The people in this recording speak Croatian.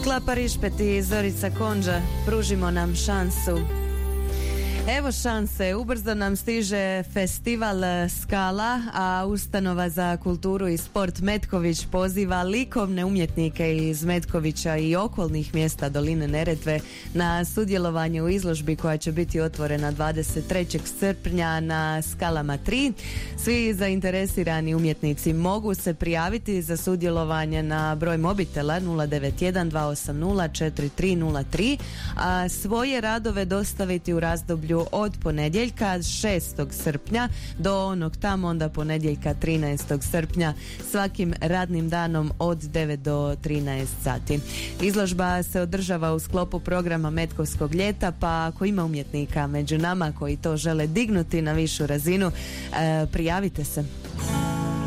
Klapa Rišpet i Zorica Konđa, pružimo nam šansu. Evo šanse, ubrzo nam stiže festival Skala, a Ustanova za kulturu i sport Metković poziva likovne umjetnike iz Metkovića i okolnih mjesta doline Neretve na sudjelovanje u izložbi koja će biti otvorena 23. srpnja na Skalama 3. Svi zainteresirani umjetnici mogu se prijaviti za sudjelovanje na broj mobitela 091 280 4303, a svoje radove dostaviti u razdoblju od ponedjeljka 6. srpnja do onog tamo onda ponedjeljka 13. srpnja svakim radnim danom od 9 do 13 sati. Izložba se održava u sklopu programa Metkovskog ljeta, pa ako ima umjetnika među nama koji to žele dignuti na višu razinu, prijavite se.